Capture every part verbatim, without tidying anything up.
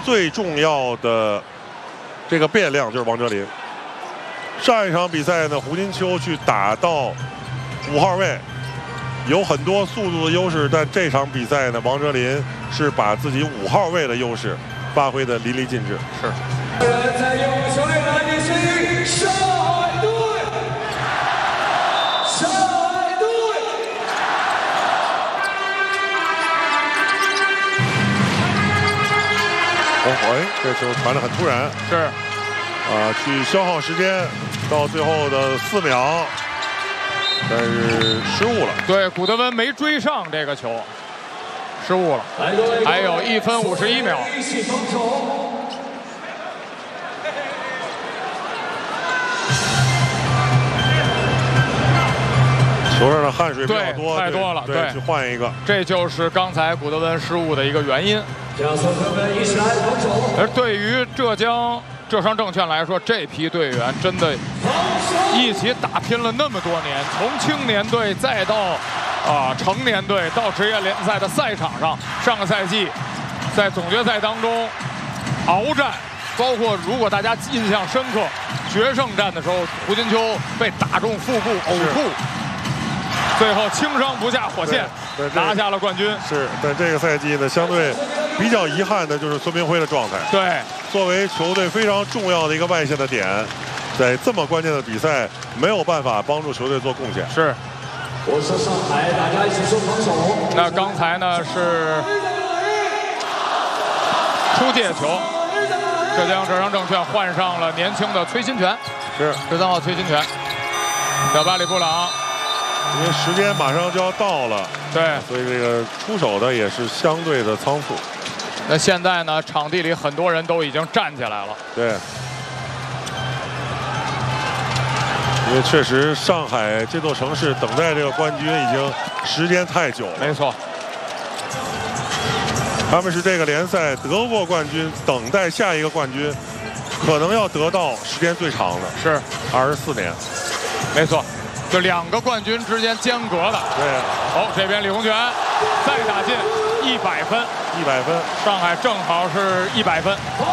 最重要的这个变量就是王哲林。上一场比赛呢，胡金秋去打到五号位，有很多速度的优势，但这场比赛呢，王哲林是把自己五号位的优势发挥的淋漓尽致。 是。 在用球队男女是上海队，上海队。 哦，哎，这球传得很突然。 是。 啊，去消耗时间，到最后的四秒。但是失误了， 对，古德温没追上这个球，失误了，还有一分五十一秒。 球上的汗水比较多， 太多了， 对，对去换一个， 这就是刚才古德温失误的一个原因。而对于浙江浙商证券来说，这批队员真的一起打拼了那么多年，从青年队再到啊、呃、成年队，到职业联赛的赛场上。上个赛季在总决赛当中鏖战，包括如果大家印象深刻，决胜战的时候，胡金秋被打中腹部呕吐，最后轻伤不下火线，拿下了冠军。 是，但这个赛季呢，相对比较遗憾的就是孙明辉的状态。 对， 作为球队非常重要的一个外线的点，在这么关键的比赛没有办法帮助球队做贡献。 是。 我是上海，大家一起说防守。 那刚才呢是出界球，浙江浙商证券换上了年轻的崔新全， 是十三号崔新全，小巴里布朗。 因为时间马上就要到了， 对， 所以这个出手的也是相对的仓促。 那现在呢，场地里很多人都已经站起来了。 对，因为确实上海这座城市等待这个冠军已经时间太久了。 没错， 他们是这个联赛得过冠军，等待下一个冠军，可能要得到时间最长的， 是二十四年。 没错。就两个冠军之间间隔的， 对。 哦，这边李洪权再打进一百分， 一百分， 上海正好是一百分，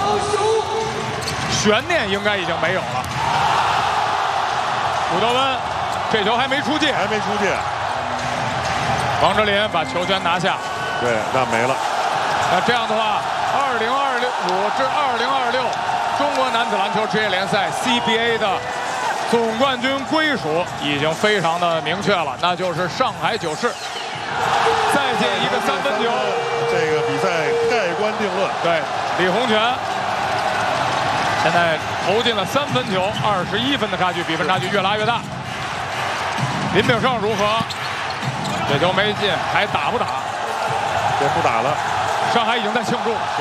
悬念应该已经没有了。古德温这球还没出界， 还没出界。 王哲林把球权拿下， 对，那没了。 那这样的话，二零二五至二零二六中国男子篮球职业联赛 C B A 的总冠军归属已经非常的明确了，那就是上海九世。再进一个三分球， 这个比赛盖棺定论。 对，李洪权现在投进了三分球，二十一分的差距，比分差距越拉越大。林炳胜如何？这球没进，还打不打？ 这不打了。 上海已经在庆祝。 是。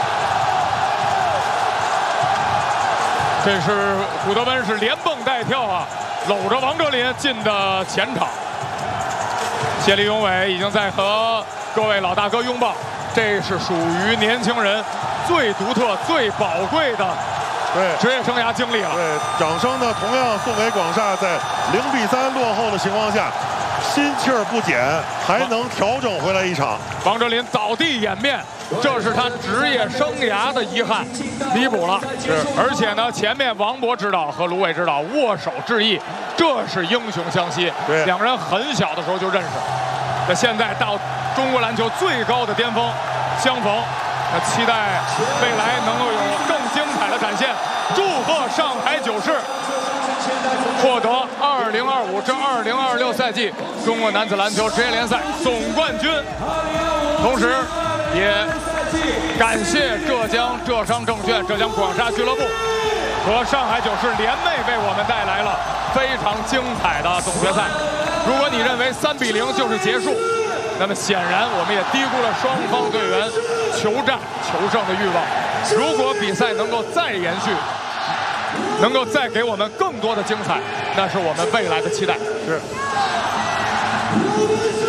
这是古德温是连蹦带跳啊，搂着王哲林进的前场。谢立永伟已经在和各位老大哥拥抱，这是属于年轻人最独特、最宝贵的对职业生涯经历了。 对，掌声呢同样送给广厦，在零比三落后的情况下，心气儿不减，还能调整回来一场。 王哲林倒地掩面，这是他职业生涯的遗憾，弥补了。 是， 而且呢，前面王博指导和卢伟指导握手致意，这是英雄相惜。 对， 两个人很小的时候就认识，那现在到中国篮球最高的巅峰相逢，那期待未来能够有更精彩的展现。祝贺上海九世获得二零二五至二零二六赛季中国男子篮球职业联赛总冠军，同时也感谢浙江浙商证券、浙江广厦俱乐部和上海九世联袂为我们带来了非常精彩的总决赛。如果你认为三比零就是结束，那么显然我们也低估了双方队员求战求胜的欲望。如果比赛能够再延续，能够再给我们更多的精彩，那是我们未来的期待。 是。